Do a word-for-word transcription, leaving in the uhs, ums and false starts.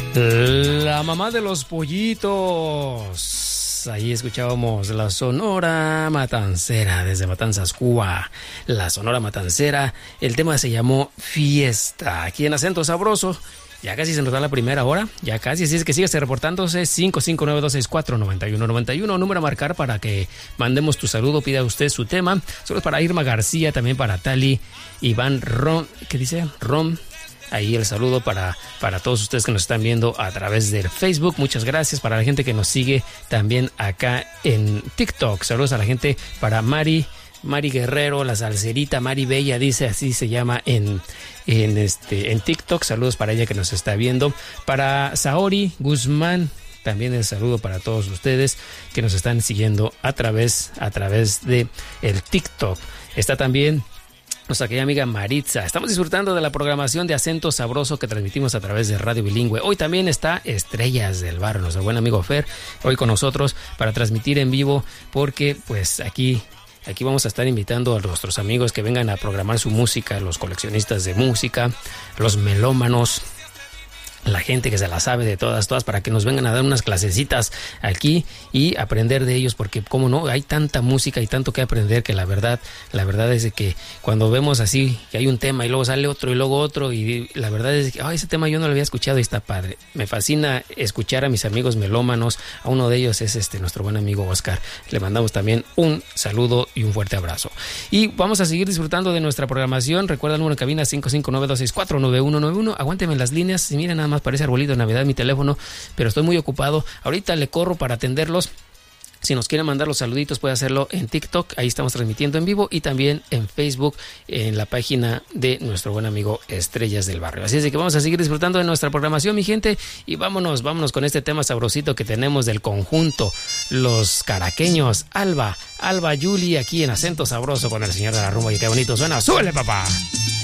La mamá de los pollitos. Ahí escuchábamos la Sonora Matancera desde Matanzas, Cuba. La Sonora Matancera. El tema se llamó Fiesta. Aquí en Acento Sabroso. Ya casi se nos da la primera hora. Ya casi. Así es que síguese reportándose. cinco cinco nueve dos seis cuatro nueve uno nueve uno. Número a marcar para que mandemos tu saludo. Pida usted su tema. Solo es para Irma García. También para Tali. Iván Rom. ¿Qué dice? Rom. Ahí el saludo para, para todos ustedes que nos están viendo a través del Facebook. Muchas gracias para la gente que nos sigue también acá en TikTok. Saludos a la gente para Mari, Mari Guerrero, la salserita, Mari Bella, dice, así se llama en, en, este, en TikTok. Saludos para ella que nos está viendo. Para Saori Guzmán, también el saludo para todos ustedes que nos están siguiendo a través, a través de el TikTok. Está también nuestra querida amiga Maritza. Estamos disfrutando de la programación de Acento Sabroso que transmitimos a través de Radio Bilingüe. Hoy también está Estrellas del Barrio, nuestro buen amigo Fer, hoy con nosotros para transmitir en vivo, porque pues aquí, aquí vamos a estar invitando a nuestros amigos que vengan a programar su música, los coleccionistas de música, los melómanos, la gente que se la sabe de todas, todas, para que nos vengan a dar unas clasecitas aquí y aprender de ellos, porque como no, hay tanta música y tanto que aprender que la verdad, la verdad es de que cuando vemos así, que hay un tema y luego sale otro y luego otro, y la verdad es que, ay, ese tema yo no lo había escuchado y está padre. Me fascina escuchar a mis amigos melómanos, a uno de ellos es este, nuestro buen amigo Oscar. Le mandamos también un saludo y un fuerte abrazo. Y vamos a seguir disfrutando de nuestra programación. Recuerda el número en cabina cinco cinco nueve dos seis cuatro nueve uno nueve uno. Aguánteme las líneas, y miren, nada más parece arbolito de Navidad mi teléfono, pero estoy muy ocupado. Ahorita le corro para atenderlos. Si nos quieren mandar los saluditos, puede hacerlo en TikTok, ahí estamos transmitiendo en vivo, y también en Facebook, en la página de nuestro buen amigo Estrellas del Barrio. Así es de que vamos a seguir disfrutando de nuestra programación, mi gente, y vámonos, vámonos con este tema sabrosito que tenemos del conjunto Los Caraqueños. Alba, Alba Yuli, aquí en Acento Sabroso con el señor de la rumba, y qué bonito suena. ¡Súbele, papá!